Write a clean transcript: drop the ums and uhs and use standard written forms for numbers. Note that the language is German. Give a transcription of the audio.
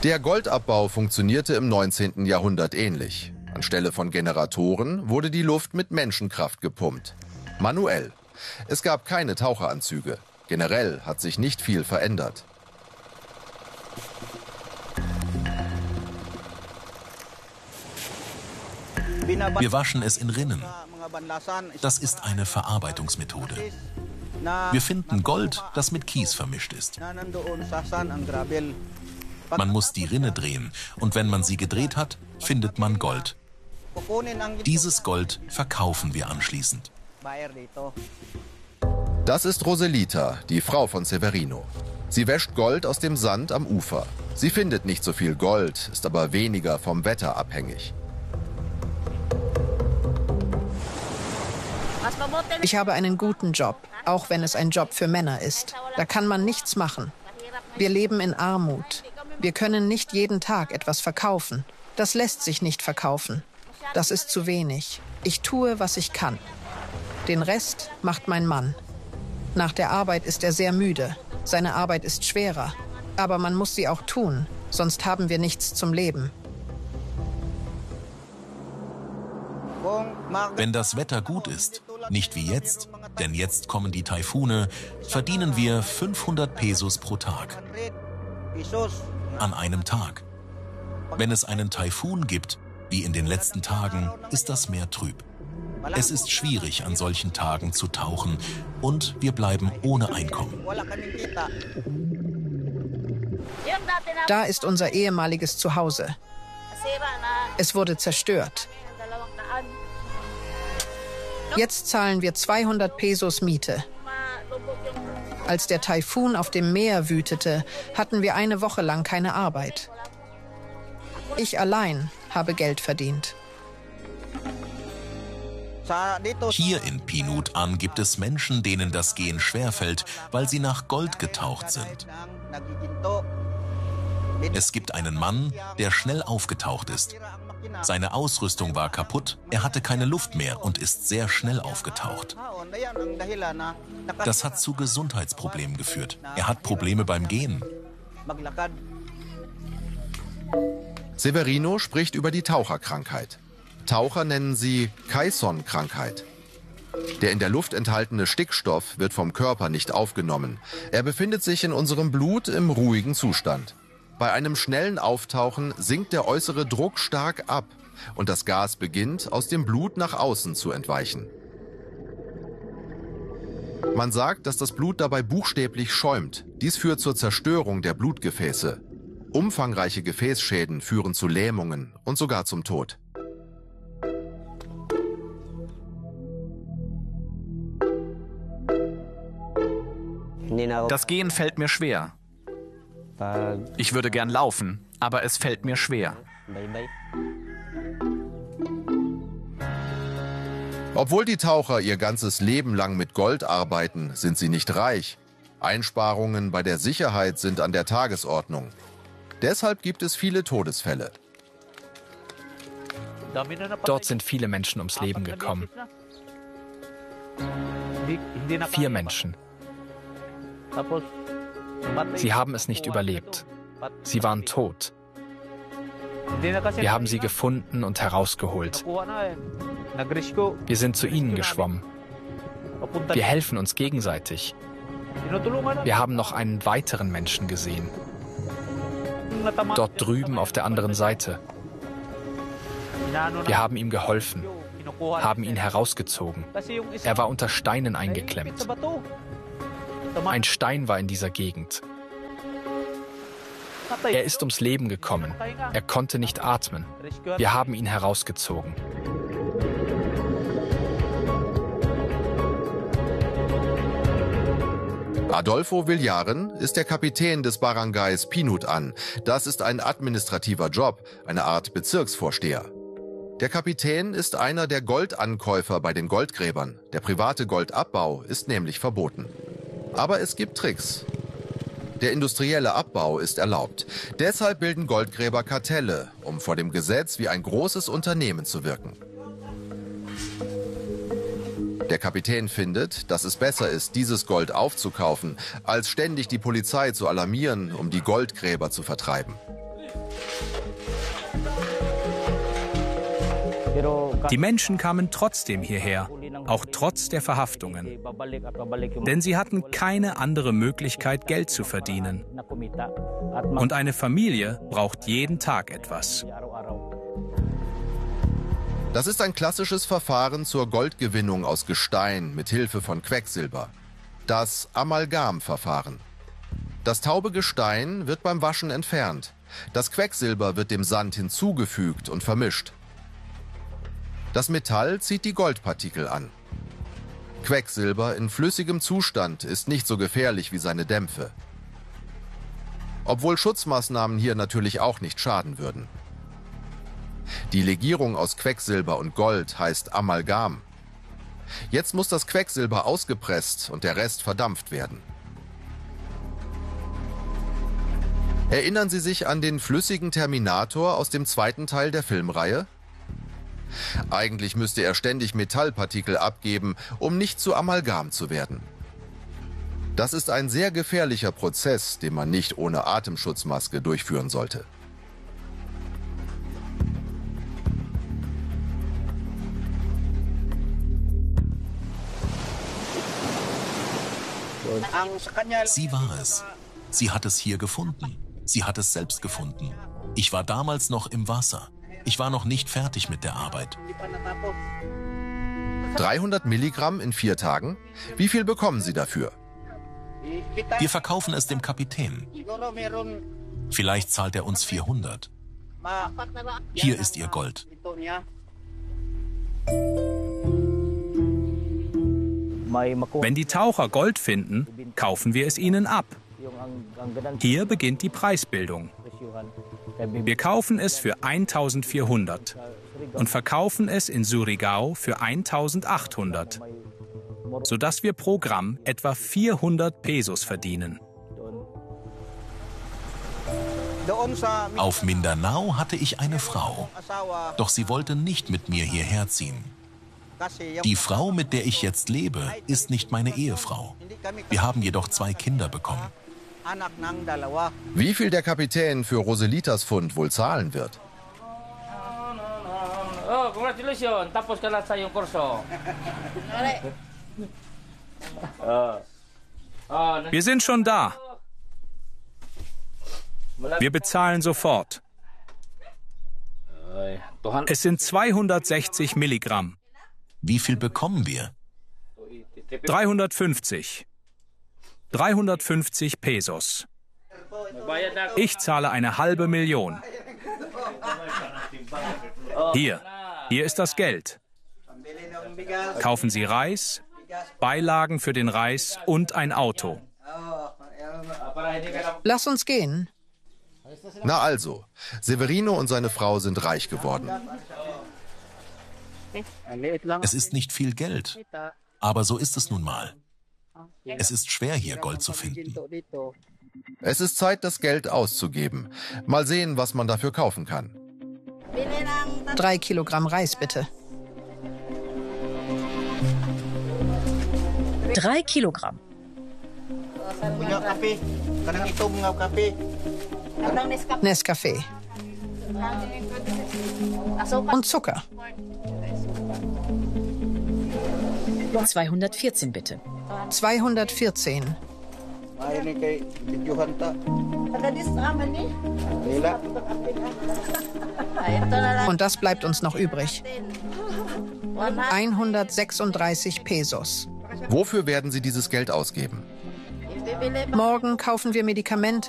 Der Goldabbau funktionierte im 19. Jahrhundert ähnlich. Anstelle von Generatoren wurde die Luft mit Menschenkraft gepumpt. Manuell. Es gab keine Taucheranzüge. Generell hat sich nicht viel verändert. Wir waschen es in Rinnen. Das ist eine Verarbeitungsmethode. Wir finden Gold, das mit Kies vermischt ist. Man muss die Rinne drehen und wenn man sie gedreht hat, findet man Gold. Dieses Gold verkaufen wir anschließend. Das ist Roselita, die Frau von Severino. Sie wäscht Gold aus dem Sand am Ufer. Sie findet nicht so viel Gold, ist aber weniger vom Wetter abhängig. Ich habe einen guten Job, auch wenn es ein Job für Männer ist. Da kann man nichts machen. Wir leben in Armut. Wir können nicht jeden Tag etwas verkaufen. Das lässt sich nicht verkaufen. Das ist zu wenig. Ich tue, was ich kann. Den Rest macht mein Mann. Nach der Arbeit ist er sehr müde. Seine Arbeit ist schwerer. Aber man muss sie auch tun, sonst haben wir nichts zum Leben. Wenn das Wetter gut ist, nicht wie jetzt, denn jetzt kommen die Taifune, verdienen wir 500 Pesos pro Tag. An einem Tag. Wenn es einen Taifun gibt, wie in den letzten Tagen, ist das Meer trüb. Es ist schwierig, an solchen Tagen zu tauchen und wir bleiben ohne Einkommen. Da ist unser ehemaliges Zuhause. Es wurde zerstört. Jetzt zahlen wir 200 Pesos Miete. Als der Taifun auf dem Meer wütete, hatten wir eine Woche lang keine Arbeit. Ich allein habe Geld verdient. Hier in Pinut An gibt es Menschen, denen das Gehen schwerfällt, weil sie nach Gold getaucht sind. Es gibt einen Mann, der schnell aufgetaucht ist. Seine Ausrüstung war kaputt, er hatte keine Luft mehr und ist sehr schnell aufgetaucht. Das hat zu Gesundheitsproblemen geführt. Er hat Probleme beim Gehen. Severino spricht über die Taucherkrankheit. Taucher nennen sie Caisson-Krankheit. Der in der Luft enthaltene Stickstoff wird vom Körper nicht aufgenommen. Er befindet sich in unserem Blut im ruhigen Zustand. Bei einem schnellen Auftauchen sinkt der äußere Druck stark ab und das Gas beginnt, aus dem Blut nach außen zu entweichen. Man sagt, dass das Blut dabei buchstäblich schäumt. Dies führt zur Zerstörung der Blutgefäße. Umfangreiche Gefäßschäden führen zu Lähmungen und sogar zum Tod. Das Gehen fällt mir schwer. Ich würde gern laufen, aber es fällt mir schwer. Obwohl die Taucher ihr ganzes Leben lang mit Gold arbeiten, sind sie nicht reich. Einsparungen bei der Sicherheit sind an der Tagesordnung. Deshalb gibt es viele Todesfälle. Dort sind viele Menschen ums Leben gekommen. 4 Menschen. Sie haben es nicht überlebt. Sie waren tot. Wir haben sie gefunden und herausgeholt. Wir sind zu ihnen geschwommen. Wir helfen uns gegenseitig. Wir haben noch einen weiteren Menschen gesehen. Dort drüben auf der anderen Seite. Wir haben ihm geholfen, haben ihn herausgezogen. Er war unter Steinen eingeklemmt. Ein Stein war in dieser Gegend. Er ist ums Leben gekommen. Er konnte nicht atmen. Wir haben ihn herausgezogen. Adolfo Villaren ist der Kapitän des Baranggays Pinut An. Das ist ein administrativer Job, eine Art Bezirksvorsteher. Der Kapitän ist einer der Goldankäufer bei den Goldgräbern. Der private Goldabbau ist nämlich verboten. Aber es gibt Tricks. Der industrielle Abbau ist erlaubt. Deshalb bilden Goldgräber Kartelle, um vor dem Gesetz wie ein großes Unternehmen zu wirken. Der Kapitän findet, dass es besser ist, dieses Gold aufzukaufen, als ständig die Polizei zu alarmieren, um die Goldgräber zu vertreiben. Die Menschen kamen trotzdem hierher, auch trotz der Verhaftungen. Denn sie hatten keine andere Möglichkeit, Geld zu verdienen. Und eine Familie braucht jeden Tag etwas. Das ist ein klassisches Verfahren zur Goldgewinnung aus Gestein mit Hilfe von Quecksilber. Das Amalgamverfahren. Das taube Gestein wird beim Waschen entfernt. Das Quecksilber wird dem Sand hinzugefügt und vermischt. Das Metall zieht die Goldpartikel an. Quecksilber in flüssigem Zustand ist nicht so gefährlich wie seine Dämpfe. Obwohl Schutzmaßnahmen hier natürlich auch nicht schaden würden. Die Legierung aus Quecksilber und Gold heißt Amalgam. Jetzt muss das Quecksilber ausgepresst und der Rest verdampft werden. Erinnern Sie sich an den flüssigen Terminator aus dem zweiten Teil der Filmreihe? Eigentlich müsste er ständig Metallpartikel abgeben, um nicht zu Amalgam zu werden. Das ist ein sehr gefährlicher Prozess, den man nicht ohne Atemschutzmaske durchführen sollte. Sie war es. Sie hat es hier gefunden. Sie hat es selbst gefunden. Ich war damals noch im Wasser. Ich war noch nicht fertig mit der Arbeit. 300 Milligramm in 4 Tagen? Wie viel bekommen Sie dafür? Wir verkaufen es dem Kapitän. Vielleicht zahlt er uns 400. Hier ist Ihr Gold. Wenn die Taucher Gold finden, kaufen wir es ihnen ab. Hier beginnt die Preisbildung. Wir kaufen es für 1.400 und verkaufen es in Surigao für 1.800, sodass wir pro Gramm etwa 400 Pesos verdienen. Auf Mindanao hatte ich eine Frau, doch sie wollte nicht mit mir hierher ziehen. Die Frau, mit der ich jetzt lebe, ist nicht meine Ehefrau. Wir haben jedoch 2 Kinder bekommen. Wie viel der Kapitän für Roselitas Fund wohl zahlen wird? Oh, congratulations. Tapos ka na sa iyong kurso. Wir sind schon da. Wir bezahlen sofort. Es sind 260 Milligramm. Wie viel bekommen wir? 350. 350 Pesos. Ich zahle 500.000. Hier ist das Geld. Kaufen Sie Reis, Beilagen für den Reis und ein Auto. Lass uns gehen. Na also, Severino und seine Frau sind reich geworden. Es ist nicht viel Geld, aber so ist es nun mal. Es ist schwer, hier Gold zu finden. Es ist Zeit, das Geld auszugeben. Mal sehen, was man dafür kaufen kann. 3 Kilogramm Reis, bitte. 3 Kilogramm. Nescafé. Und Zucker. 214 bitte. 214. Und das bleibt uns noch übrig. 136 Pesos. Wofür werden Sie dieses Geld ausgeben? Morgen kaufen wir Medikamente